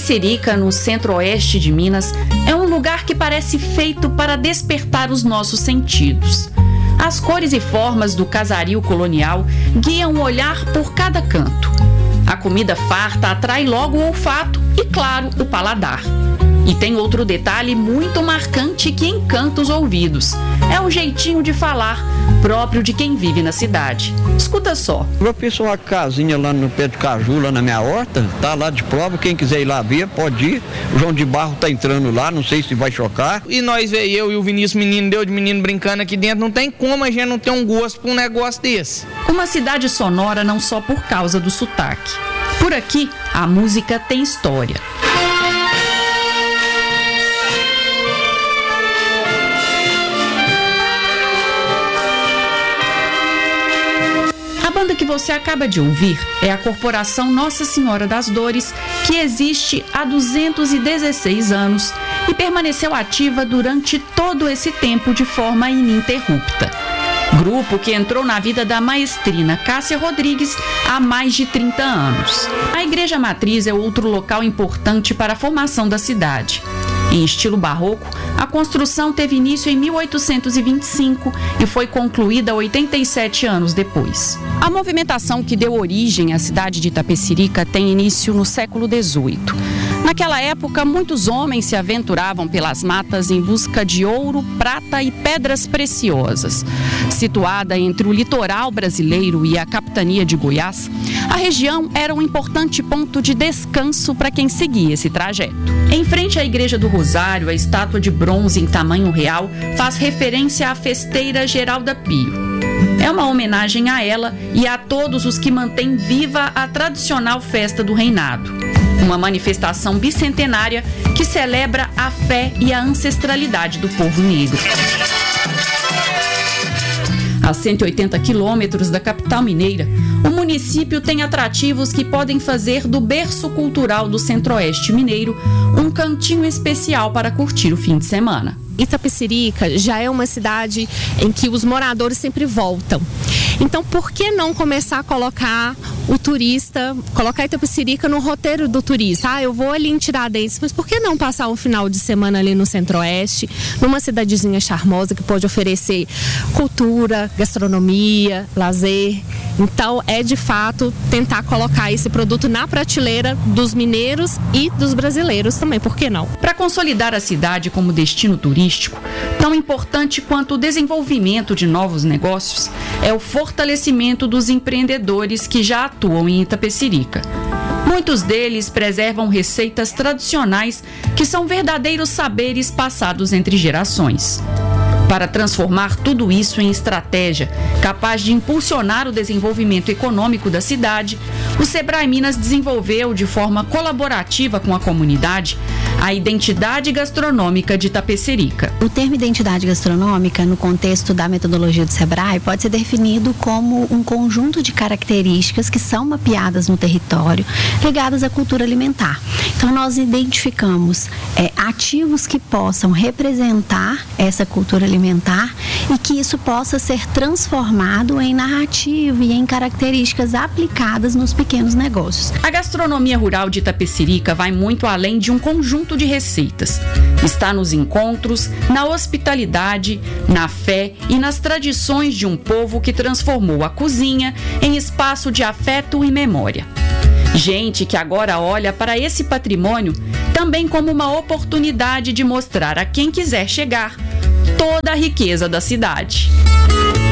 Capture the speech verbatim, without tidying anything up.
Itapecerica, no centro-oeste de Minas, é um lugar que parece feito para despertar os nossos sentidos. As cores e formas do casario colonial guiam o olhar por cada canto. A comida farta atrai logo o olfato e, claro, o paladar. E tem outro detalhe muito marcante que encanta os ouvidos. É o jeitinho de falar próprio de quem vive na cidade. Escuta só. Eu fiz uma casinha lá no pé de caju, lá na minha horta. Tá lá de prova, quem quiser ir lá ver, pode ir. O João de Barro tá entrando lá, não sei se vai chocar. E nós veio, eu e o Vinícius menino, deu de menino brincando aqui dentro. Não tem como a gente não ter um gosto pra um negócio desse. Uma cidade sonora não só por causa do sotaque. Por aqui, a música tem história. A banda que você acaba de ouvir é a Corporação Nossa Senhora das Dores, que existe há duzentos e dezesseis anos e permaneceu ativa durante todo esse tempo de forma ininterrupta. Grupo que entrou na vida da maestrina Cássia Rodrigues há mais de trinta anos. A Igreja Matriz é outro local importante para a formação da cidade. Em estilo barroco, a construção teve início em mil oitocentos e vinte e cinco e foi concluída oitenta e sete anos depois. A movimentação que deu origem à cidade de Itapecerica tem início no século dezoito. Naquela época, muitos homens se aventuravam pelas matas em busca de ouro, prata e pedras preciosas. Situada entre o litoral brasileiro e a capitania de Goiás, a região era um importante ponto de descanso para quem seguia esse trajeto. Em frente à Igreja do Rosário, a estátua de bronze em tamanho real faz referência à festeira Geralda Pio. É uma homenagem a ela e a todos os que mantêm viva a tradicional festa do reinado. Uma manifestação bicentenária que celebra a fé e a ancestralidade do povo negro. A cento e oitenta quilômetros da capital mineira, o município tem atrativos que podem fazer do berço cultural do centro-oeste mineiro um cantinho especial para curtir o fim de semana. Itapecerica já é uma cidade em que os moradores sempre voltam. Então, por que não começar a colocar o turista, colocar Itapecerica no roteiro do turista? Ah, eu vou ali em Tiradentes, mas por que não passar um final de semana ali no Centro-Oeste, numa cidadezinha charmosa que pode oferecer cultura, gastronomia, lazer? Então, é de fato tentar colocar esse produto na prateleira dos mineiros e dos brasileiros também, por que não? Para consolidar a cidade como destino turístico, tão importante quanto o desenvolvimento de novos negócios é o fortalecimento dos empreendedores que já atuam em Itapecerica. Muitos deles preservam receitas tradicionais que são verdadeiros saberes passados entre gerações. Para transformar tudo isso em estratégia capaz de impulsionar o desenvolvimento econômico da cidade, o Sebrae Minas desenvolveu de forma colaborativa com a comunidade a identidade gastronômica de Itapecerica. O termo identidade gastronômica, no contexto da metodologia do Sebrae, pode ser definido como um conjunto de características que são mapeadas no território, ligadas à cultura alimentar. Então, nós identificamos é, ativos que possam representar essa cultura alimentar e que isso possa ser transformado em narrativa e em características aplicadas nos pequenos negócios. A gastronomia rural de Itapecerica vai muito além de um conjunto de receitas. Está nos encontros, na hospitalidade, na fé e nas tradições de um povo que transformou a cozinha em espaço de afeto e memória. Gente que agora olha para esse patrimônio também como uma oportunidade de mostrar a quem quiser chegar toda a riqueza da cidade.